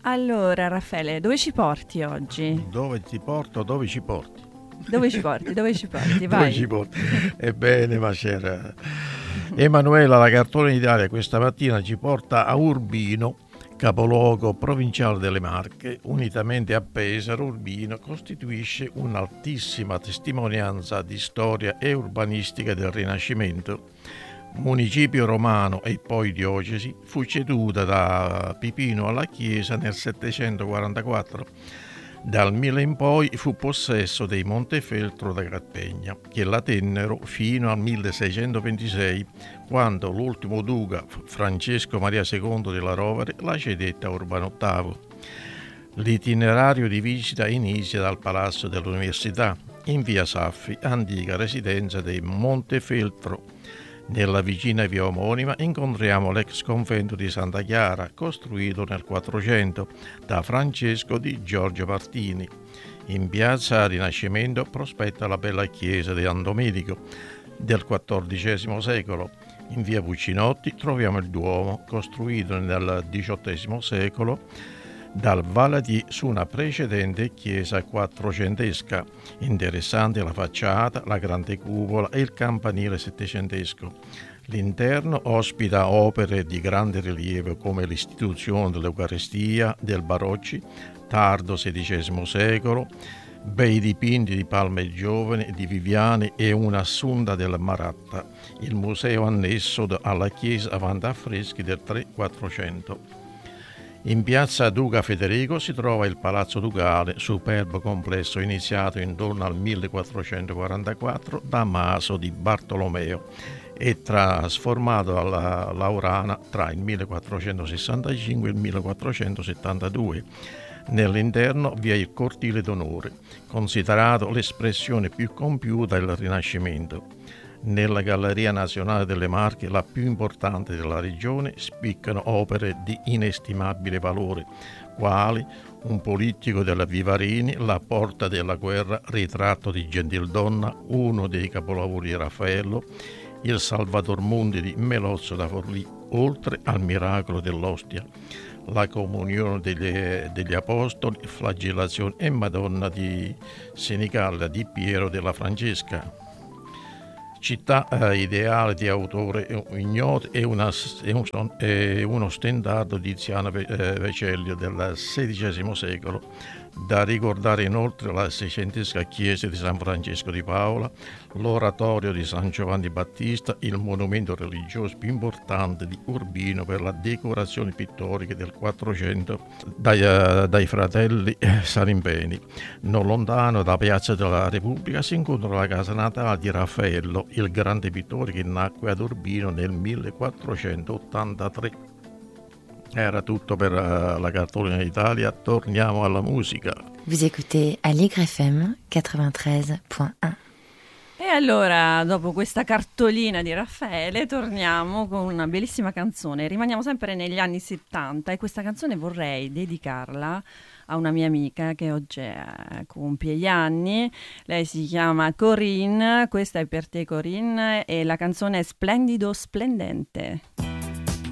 Allora, Raffaele, dove ci porti oggi? Dove ti porto, dove ci porti? Dove ci porti? Dove ci porti? Dove Vai. ci porti? Ebbene, ma c'era Emanuela, la cartolina d'Italia, questa mattina ci porta a Urbino, capoluogo provinciale delle Marche. Unitamente a Pesaro, Urbino costituisce un'altissima testimonianza di storia e urbanistica del Rinascimento. Municipio romano e poi diocesi, fu ceduta da Pipino alla Chiesa nel 744. Dal 1000 in poi fu possesso dei Montefeltro da Carpegna, che la tennero fino al 1626, quando l'ultimo duca, Francesco Maria II della Rovere, la cedette a Urbano VIII. L'itinerario di visita inizia dal Palazzo dell'Università, in via Saffi, antica residenza dei Montefeltro. Nella vicina via omonima incontriamo l'ex convento di Santa Chiara, costruito nel 400 da Francesco di Giorgio Martini. In piazza Rinascimento prospetta la bella chiesa di San Domenico del XIV secolo. In via Puccinotti troviamo il Duomo, costruito nel XVIII secolo dal Valadier su una precedente chiesa quattrocentesca. Interessante la facciata, la grande cupola e il campanile settecentesco. L'interno ospita opere di grande rilievo come l'istituzione dell'Eucaristia del Barocci, tardo XVI secolo, bei dipinti di Palme Giovane, di Viviani e un'assunta del Maratta. Il museo annesso alla chiesa avanti affreschi del 3-400. In piazza Duca Federico si trova il Palazzo Ducale, superbo complesso iniziato intorno al 1444 da Maso di Bartolomeo e trasformato alla Laurana tra il 1465 e il 1472. Nell'interno vi è il cortile d'onore, considerato l'espressione più compiuta del Rinascimento. Nella Galleria Nazionale delle Marche, la più importante della regione, spiccano opere di inestimabile valore, quali un polittico della Vivarini, La Porta della Guerra, ritratto di Gentildonna, uno dei capolavori di Raffaello, il Salvator Mundi di Melozzo da Forlì, oltre al miracolo dell'ostia, la comunione degli Apostoli, flagellazione e Madonna di Senicalla di Piero della Francesca. Città ideale di autore ignoto e uno stendardo di Tiziano Vecellio del XVI secolo. Da ricordare inoltre la seicentesca chiesa di San Francesco di Paola, l'oratorio di San Giovanni Battista, il monumento religioso più importante di Urbino per la decorazione pittorica del 400 dai fratelli Salimbeni. Non lontano da Piazza della Repubblica si incontra la casa natale di Raffaello, il grande pittore che nacque ad Urbino nel 1483. Era tutto per la cartolina d'Italia, torniamo alla musica. Vous écoutez Allegre FM 93.1. E allora, dopo questa cartolina di Raffaele, torniamo con una bellissima canzone. Rimaniamo sempre negli anni 70 e questa canzone vorrei dedicarla a una mia amica che oggi compie gli anni. Lei si chiama Corinne, questa è per te Corinne e la canzone è Splendido Splendente.